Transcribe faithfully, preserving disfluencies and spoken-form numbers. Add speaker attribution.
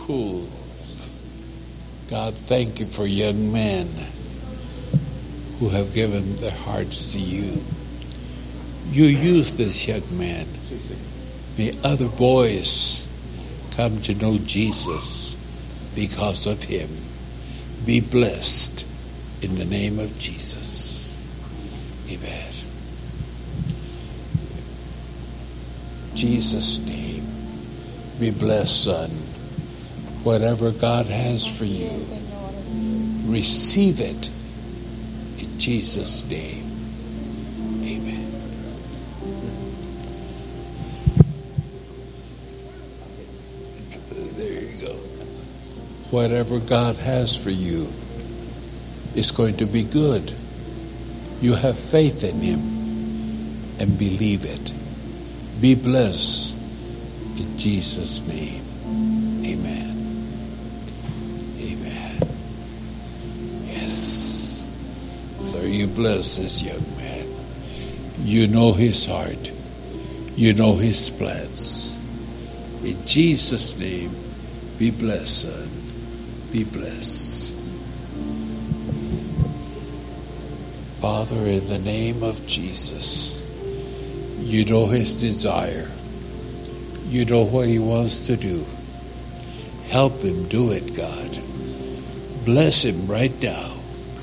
Speaker 1: Cool. God, thank you for young men who have given their hearts to you. You use this young man. May other boys come to know Jesus because of him. Be blessed in the name of Jesus. Amen. Jesus' name. Be blessed, son. Whatever God has for you, receive it in Jesus' name. Amen. There you go. Whatever God has for you is going to be good. You have faith in him and believe it. Be blessed in Jesus' name. Amen. Amen. Yes. Father, you bless this young man. You know his heart. You know his plans. In Jesus' name, be blessed, son. Be blessed. Father, in the name of Jesus, you know his desire. You know what he wants to do. Help him do it, God. Bless him right now.